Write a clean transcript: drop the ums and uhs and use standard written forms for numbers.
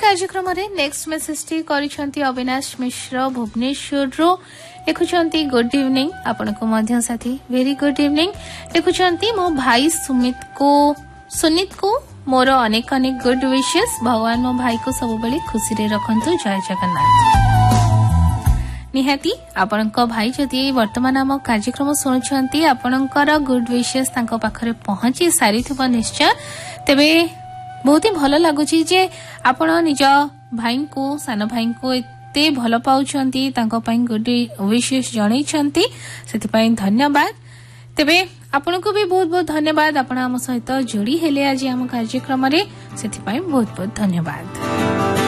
कार्यक्रम next message T करिसेंती Avinash मिश्र भुवनेश्वर रो लिखुचंती good evening आपण को साथी वेरी गुड इवनिंग लिखुचंती मो भाई सुनीत को मोर अनेक अनेक गुड विशेष भगवान मो भाई को सब बेले खुशी रे रखंतु जय जगन्नाथ निहाती आपणक भाई जदि वर्तमान आम कार्यक्रम शुणुंट आपणकर गुड विशेष तांको पाखरे पहुंची सारी निश्चय तेबे बहुत ही भल लगुच जे आपण निज भाई को सान भाई को एते भल पाउछंती तांको पई गुड विशेष जणैछंती सेति धन्यवाद तेबे आपण को भी बहुत बहुत धन्यवाद आपण आम सहित जोड़ी हेले आज आम कार्यक्रम रे सेति बहुत बहुत धन्यवाद।